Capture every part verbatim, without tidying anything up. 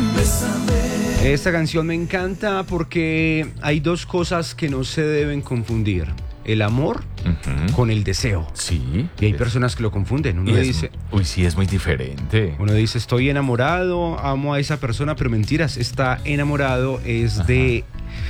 Esta canción me encanta porque hay dos cosas que no se deben confundir. El amor uh-huh. con el deseo. Sí. Y hay personas que lo confunden. Uno es, dice... Uy, sí, es muy diferente. Uno dice, estoy enamorado, amo a esa persona, pero mentiras, está enamorado es Ajá. de...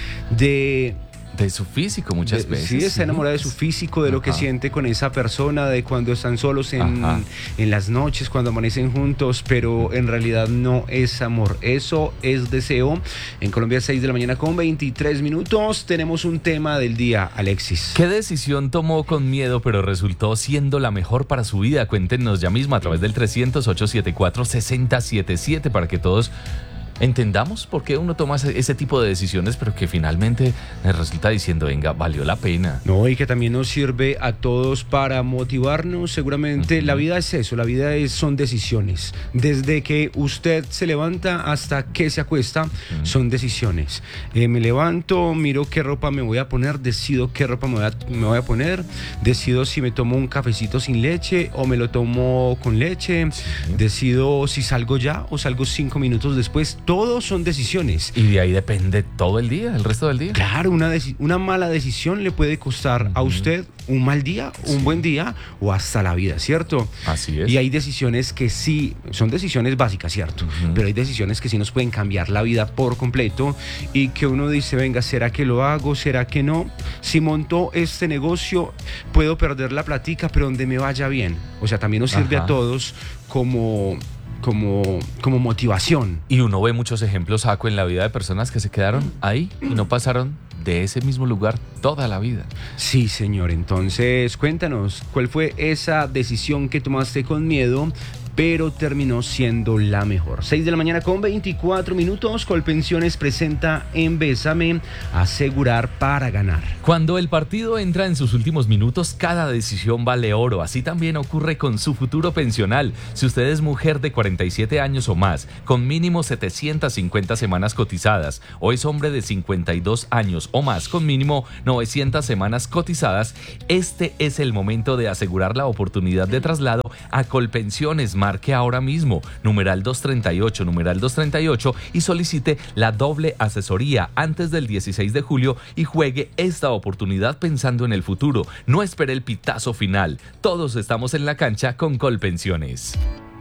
de De su físico muchas de, veces. Sí, está enamorado de su físico, de Ajá. lo que siente con esa persona, de cuando están solos en, en las noches, cuando amanecen juntos, pero en realidad no es amor, eso es deseo. En Colombia, seis de la mañana con veintitrés minutos, tenemos un tema del día, Alexis. ¿Qué decisión tomó con miedo, pero resultó siendo la mejor para su vida? Cuéntenos ya mismo a través del trescientos, ochocientos setenta y cuatro, sesenta setenta y siete para que todos entendamos por qué uno toma ese tipo de decisiones, pero que finalmente resulta diciendo, venga, valió la pena. No, y que también nos sirve a todos para motivarnos. Seguramente uh-huh. la vida es eso, la vida es, son decisiones. Desde que usted se levanta hasta que se acuesta, uh-huh. son decisiones. Eh, me levanto, miro qué ropa me voy a poner, decido qué ropa me voy, a, me voy a poner, decido si me tomo un cafecito sin leche o me lo tomo con leche, sí. decido si salgo ya o salgo cinco minutos después. Todos son decisiones. Y de ahí depende todo el día, el resto del día. Claro, una, deci- una mala decisión le puede costar uh-huh. a usted un mal día, un sí. buen día o hasta la vida, ¿cierto? Así es. Y hay decisiones que sí, son decisiones básicas, ¿cierto? Uh-huh. Pero hay decisiones que sí nos pueden cambiar la vida por completo y que uno dice, venga, ¿será que lo hago? ¿Será que no? Si monto este negocio, puedo perder la platica, pero donde me vaya bien. O sea, también nos sirve Ajá. a todos como... Como, como motivación. Y uno ve muchos ejemplos, Jaco, en la vida de personas que se quedaron ahí y no pasaron de ese mismo lugar toda la vida. Sí, señor. Entonces, cuéntanos, ¿cuál fue esa decisión que tomaste con miedo, pero terminó siendo la mejor? seis de la mañana con veinticuatro minutos. Colpensiones presenta en Bésame, asegurar para ganar. Cuando el partido entra en sus últimos minutos, cada decisión vale oro. Así también ocurre con su futuro pensional. Si usted es mujer de cuarenta y siete años o más, con mínimo setecientas cincuenta semanas cotizadas, o es hombre de cincuenta y dos años o más, con mínimo novecientas semanas cotizadas, este es el momento de asegurar la oportunidad de traslado a Colpensiones. Marque ahora mismo, numeral doscientos treinta y ocho, numeral doscientos treinta y ocho y solicite la doble asesoría antes del dieciséis de julio y juegue esta oportunidad pensando en el futuro. No espere el pitazo final. Todos estamos en la cancha con Colpensiones.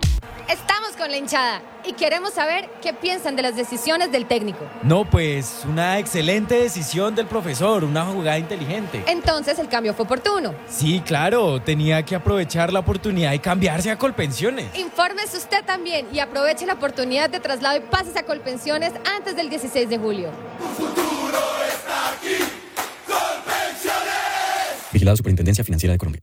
Estamos con la hinchada y queremos saber qué piensan de las decisiones del técnico. No, pues una excelente decisión del profesor, una jugada inteligente. Entonces el cambio fue oportuno. Sí, claro, tenía que aprovechar la oportunidad y cambiarse a Colpensiones. Infórmese usted también y aproveche la oportunidad de traslado y pásese a Colpensiones antes del dieciséis de julio. Tu futuro está aquí, Colpensiones. Vigilado Superintendencia Financiera de Colombia.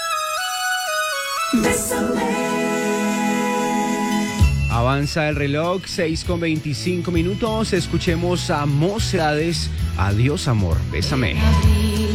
Avanza el reloj, seis con veinticinco minutos. Escuchemos a Mocedades. Adiós, amor, bésame.